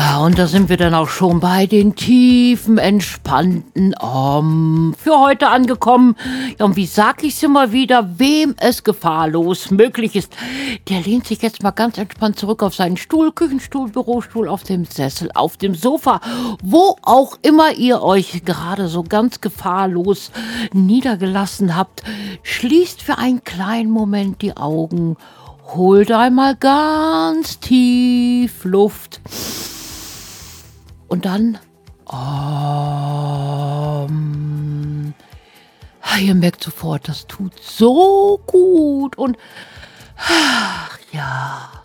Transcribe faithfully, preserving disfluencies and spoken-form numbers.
Ja, und da sind wir dann auch schon bei den tiefen, entspannten Om für heute angekommen. Ja, und wie sag ich's immer wieder, wem es gefahrlos möglich ist, der lehnt sich jetzt mal ganz entspannt zurück auf seinen Stuhl, Küchenstuhl, Bürostuhl, auf dem Sessel, auf dem Sofa, wo auch immer ihr euch gerade so ganz gefahrlos niedergelassen habt. Schließt für einen kleinen Moment die Augen, holt einmal ganz tief Luft. Und dann, um, ihr merkt sofort, das tut so gut und ach, ja.